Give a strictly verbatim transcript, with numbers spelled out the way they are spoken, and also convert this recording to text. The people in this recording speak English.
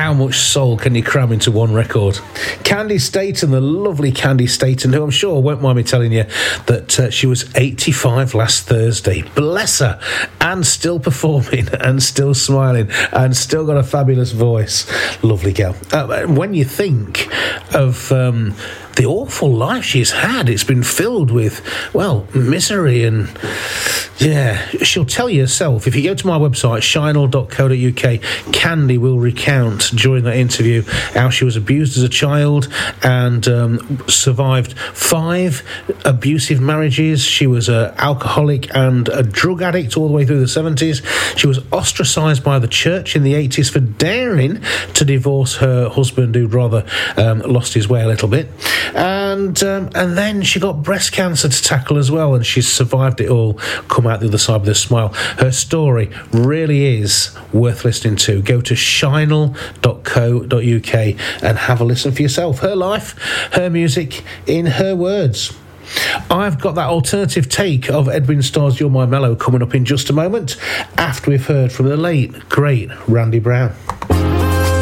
How much soul can you cram into one record? Candy Staten, the lovely Candy Staten, who I'm sure won't mind me telling you that uh, she was eighty-five last Thursday. Bless her. And still performing and still smiling and still got a fabulous voice. Lovely girl. Uh, when you think of um, the awful life she's had, it's been filled with, well, misery and... yeah, she'll tell you herself. If you go to my website, shinel dot co dot uk, Candy will recount during that interview how she was abused as a child and um, survived five abusive marriages. She was an alcoholic and a drug addict all the way through the seventies. She was ostracised by the church in the eighties for daring to divorce her husband, who'd rather um, lost his way a little bit. And um, and then she got breast cancer to tackle as well, and she's survived it all, come out the other side with a smile. Her story really is worth listening to. Go to shinel dot co dot uk and have a listen for yourself. Her life, her music, in her words. I've got that alternative take of Edwin Starr's You're My Mellow coming up in just a moment, after we've heard from the late, great Randy Brown.